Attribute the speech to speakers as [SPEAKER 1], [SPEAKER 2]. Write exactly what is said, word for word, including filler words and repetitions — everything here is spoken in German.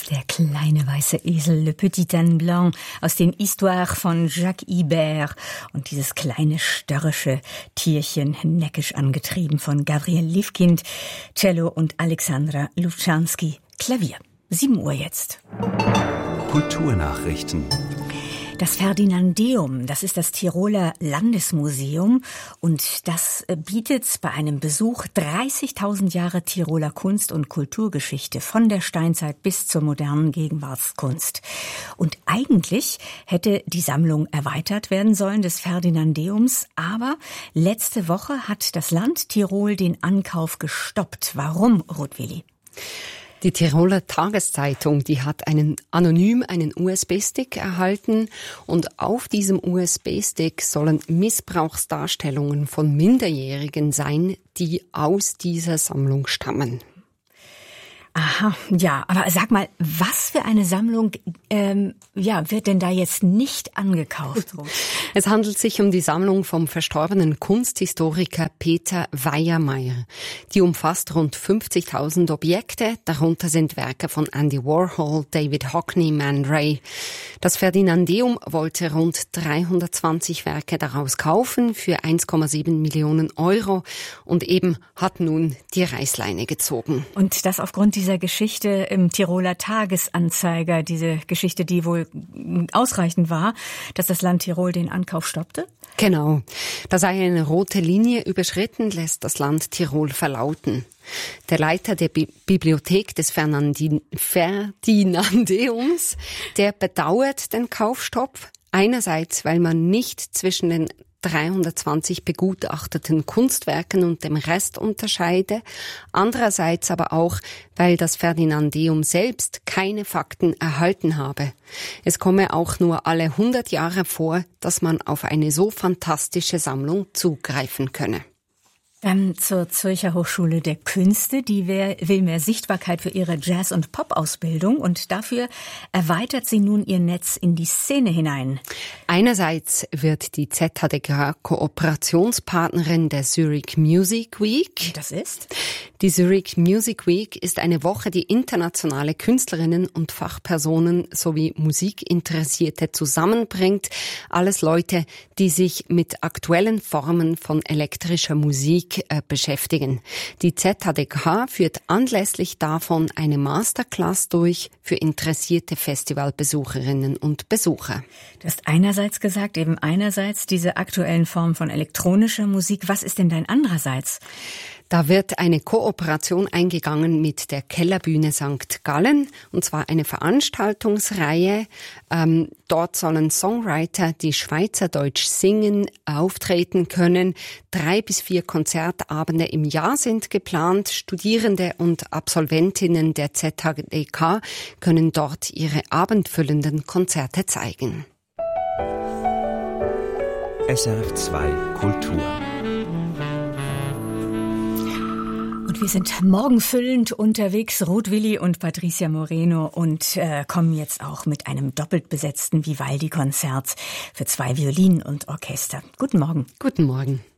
[SPEAKER 1] Der kleine weiße Esel, Le Petit Âne Blanc, aus den Histoires von Jacques Ibert. Und dieses kleine störrische Tierchen, neckisch angetrieben von Gabriel Liefkind, Cello und Alexandra Lubchansky, Klavier. sieben Uhr jetzt.
[SPEAKER 2] Kulturnachrichten.
[SPEAKER 1] Das Ferdinandeum, das ist das Tiroler Landesmuseum und das bietet bei einem Besuch dreißigtausend Jahre Tiroler Kunst- und Kulturgeschichte von der Steinzeit bis zur modernen Gegenwartskunst. Und eigentlich hätte die Sammlung erweitert werden sollen des Ferdinandeums, aber letzte Woche hat das Land Tirol den Ankauf gestoppt. Warum, Ruth-Willi?
[SPEAKER 3] Die Tiroler Tageszeitung, die hat einen anonym einen U S B-Stick erhalten und auf diesem U S B-Stick sollen Missbrauchsdarstellungen von Minderjährigen sein, die aus dieser Sammlung stammen.
[SPEAKER 1] Aha, ja, aber sag mal, was für eine Sammlung ähm, ja, wird denn da jetzt nicht angekauft?
[SPEAKER 3] Es handelt sich um die Sammlung vom verstorbenen Kunsthistoriker Peter Weiermeier. Die umfasst rund fünfzigtausend Objekte, darunter sind Werke von Andy Warhol, David Hockney, Man Ray. Das Ferdinandeum wollte rund dreihundertzwanzig Werke daraus kaufen für eins Komma sieben Millionen Euro und eben hat nun die Reißleine gezogen.
[SPEAKER 1] Und das aufgrund dieser Geschichte im Tiroler Tagesanzeiger, diese Geschichte, die wohl ausreichend war, dass das Land Tirol den Ankauf stoppte?
[SPEAKER 3] Genau. Da sei eine rote Linie überschritten, lässt das Land Tirol verlauten. Der Leiter der Bi- Bibliothek des Fernandin- Ferdinandeums, der bedauert den Kaufstopp. Einerseits, weil man nicht zwischen den dreihundertzwanzig begutachteten Kunstwerken und dem Rest unterscheide, andererseits aber auch, weil das Ferdinandeum selbst keine Fakten erhalten habe. Es komme auch nur alle hundert Jahre vor, dass man auf eine so fantastische Sammlung zugreifen könne.
[SPEAKER 1] Dann zur Zürcher Hochschule der Künste. Die will mehr Sichtbarkeit für ihre Jazz- und Pop-Ausbildung und dafür erweitert sie nun ihr Netz in die Szene hinein.
[SPEAKER 3] Einerseits wird die Z H D K Kooperationspartnerin der Zurich Music Week.
[SPEAKER 1] Das ist?
[SPEAKER 3] Die Zurich Music Week ist eine Woche, die internationale Künstlerinnen und Fachpersonen sowie Musikinteressierte zusammenbringt. Alles Leute, die sich mit aktuellen Formen von elektrischer Musik beschäftigen. Die Z H D K führt anlässlich davon eine Masterclass durch für interessierte Festivalbesucherinnen und Besucher.
[SPEAKER 1] Du hast einerseits gesagt, eben einerseits diese aktuellen Formen von elektronischer Musik. Was ist denn dein andererseits?
[SPEAKER 3] Da wird eine Kooperation eingegangen mit der Kellerbühne Sankt Gallen, und zwar eine Veranstaltungsreihe. Ähm, dort sollen Songwriter, die Schweizerdeutsch singen, auftreten können. Drei bis vier Konzertabende im Jahr sind geplant. Studierende und Absolventinnen der Z H D K können dort ihre abendfüllenden Konzerte zeigen.
[SPEAKER 2] S R F zwei Kultur.
[SPEAKER 1] Wir sind morgenfüllend unterwegs, Ruth-Willi und Patricia Moreno, und äh, kommen jetzt auch mit einem doppelt besetzten Vivaldi-Konzert für zwei Violinen und Orchester. Guten Morgen.
[SPEAKER 3] Guten Morgen.